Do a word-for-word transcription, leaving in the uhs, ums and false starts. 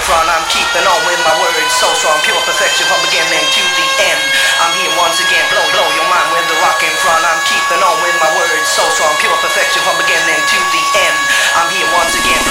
front. I'm keeping on with my words so strong, pure perfection from